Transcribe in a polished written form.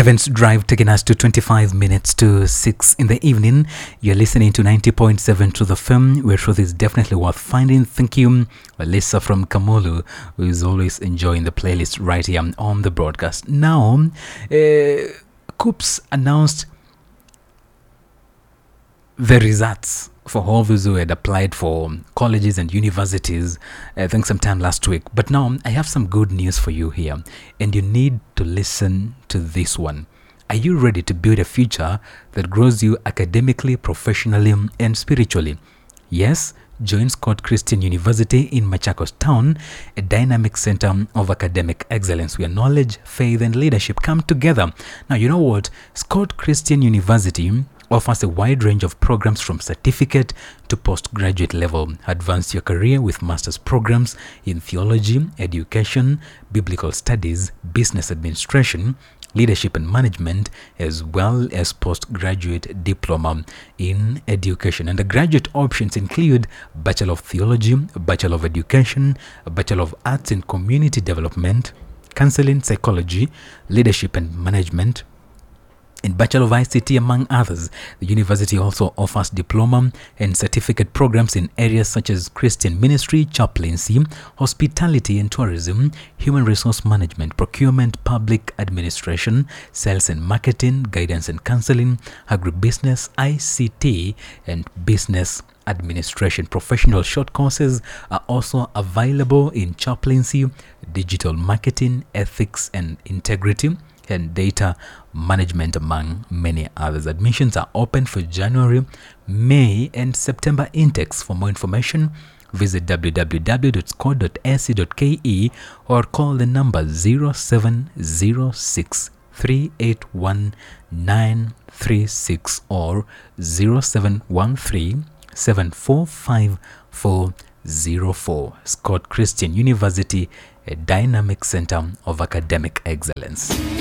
Kevin's Drive taking us to 25 minutes to 6 in the evening. You're listening to 90.7 Truth FM, where truth is definitely worth finding. Thank you, Alyssa from Kamulu, who is always enjoying the playlist right here on the broadcast. Now, KUPS announced the results for all those who had applied for colleges and universities, I think sometime last week. But now I have some good news for you here, and you need to listen to this one. Are you ready to build a future that grows you academically, professionally, and spiritually? Yes, join Scott Christian University in Machakos Town, a dynamic center of academic excellence where knowledge, faith, and leadership come together. Now, you know what? Scott Christian University offers a wide range of programs from certificate to postgraduate level. Advance your career with master's programs in theology, education, biblical studies, business administration, leadership and management, as well as postgraduate diploma in education. And the graduate options include Bachelor of Theology, Bachelor of Education, Bachelor of Arts in Community Development, Counseling, Psychology, Leadership and Management, and Bachelor of ICT, among others. The university also offers diploma and certificate programs in areas such as Christian ministry, chaplaincy, hospitality and tourism, human resource management, procurement, public administration, sales and marketing, guidance and counseling, agribusiness, ICT, and business administration. Professional short courses are also available in chaplaincy, digital marketing, ethics and integrity, and data management, among many others. Admissions are open for January, May, and September intakes. For more information, visit www.scott.ac.ke or call the number 0706 381 936 or 0713 745 404. Scott Christian University, a dynamic center of academic excellence.